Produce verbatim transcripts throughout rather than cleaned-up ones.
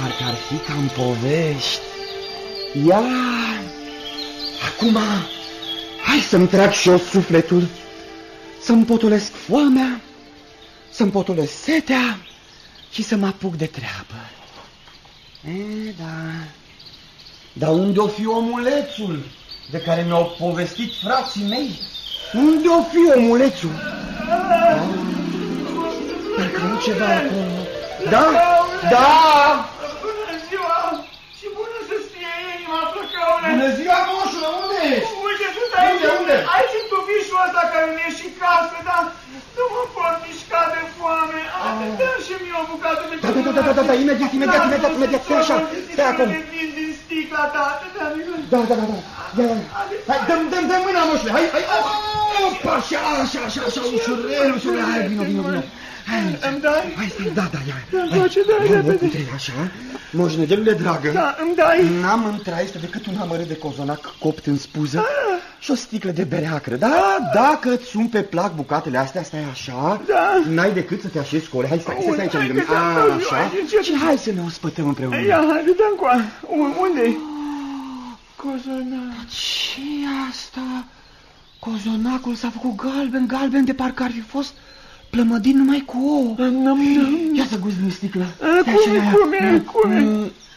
parcă ar fi ca în povești. Ia, acum, hai să-mi trag și eu sufletul, să-mi potolesc foamea, să-mi potolesc setea și să mă apuc de treabă. E, da, dar unde-o fi omulețul de care mi-au povestit frații mei? Unde-o fi omulețul? Da? Parcă nu ceva acolo. Da? Da! Bună ziua! Și bună să-ți fie inima, Flăcăule! Bună ziua, moșule, unde ești? Uite, sunt aici, unde? aici în tufișul ăsta care mi-e și casă, dar nu mă pot mișca de foame. Dă și mie o bucată de Da, da, da, da, da, da, imediat, imediat, imediat, imediat, stai așa, stai acolo. din sticla ta, da, da, da, da, ia, ia, hai, dă-mi, dă-mi, dă-mi mâna, moșule, hai, hai, opa, așa, așa, așa, așa, ușurel, ușurel, hai, vino, vino, vino. Îmi dai? Hai, stai, da, da, ia. Îmi face, dai, repede. Așa, moșnăgelule dragă. Da, îmi dai. N-am în traistă decât un amărât de cozonac copt în spuză și o sticlă de bere acră. Da, dacă îți sunt pe plac bucatele astea, stai așa, da. N-ai decât să te așezi cu Hai, stai, stai, stai aici lângă mine. Așa, și hai să ne ospătăm împreună. Ia, hai, dă-mi coa. Unde-i? Cozonac. Ce asta? Cozonacul s-a făcut galben, galben de parcă ar fi fost plămădin numai cu ouă. Ia să guzi din sticlă. Cum e, cum e, cum e?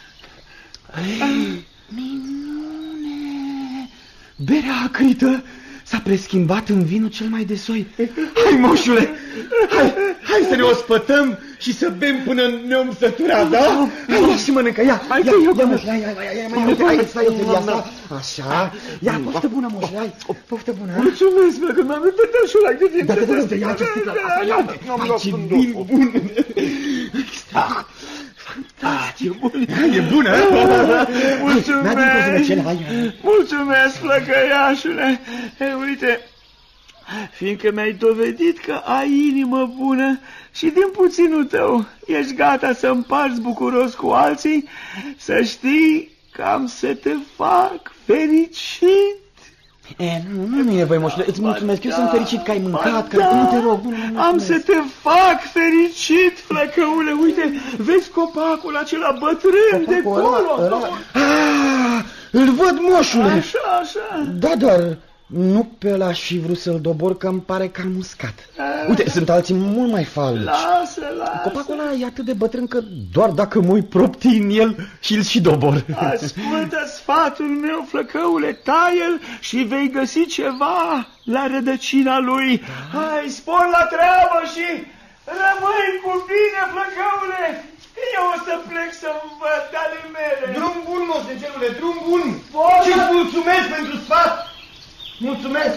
Minune! Berea acrită s-a preschimbat în vinul cel mai de soi. Hai, moșule, hai, hai să ne ospătăm și să bem până ne-om sătura, da? Hai, ia și mănâncă, ia, ia, ia, moșule, ia, ia, ia, ia, ia, hai, stai, felia asta, așa, ia, poftă bună, moșule, hai, poftă bună. Mulțumesc, bă, că m-am uitat și ăla, cât e? Da, da, da, ia această sticlă, ia, ce vin bun. Fantastic, e bună. E bună, mulțumesc, mulțumesc, flăcăiașule. Ei, uite, fiindcă mi-ai dovedit că ai inimă bună și din puținul tău ești gata să împarți bucuros cu alții, să știi că am să te fac fericit. E, nu, nu, nu e nevoie, moșule, îți mulțumesc, da, eu sunt fericit că ai mâncat, că da, nu te rog, nu, nu, am să te fac fericit, flăcăule, uite, vezi copacul acela bătrân de acolo? Ah, îl văd, moșule. Așa, așa. Da, dar nu pe ăla aș fi vrut să-l dobor, că îmi pare că am uscat. Uite, sunt alții mult mai falnici. Lasă, lasă. Copacul ăla e atât de bătrân că doar dacă mă uit propti în el și-l și dobor. Ascultă sfatul meu, flăcăule, taie-l și vei găsi ceva la rădăcina lui. Hai, spor la treabă și rămâi cu bine, flăcăule. Eu o să plec să-mi văd ale mele. Drum bun, moșnegelule, drum bun. Și-ți mulțumesc pentru sfat. Mulțumesc!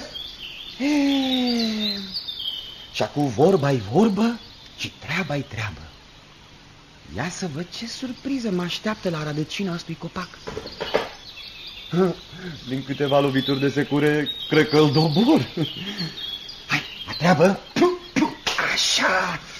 Și acum vorba-i vorbă și treaba-i treabă. Ia să văd ce surpriză mă așteaptă la rădăcina acestui copac. Din câteva lovituri de secure, cred că îl dobor. Hai, la treabă! Așa!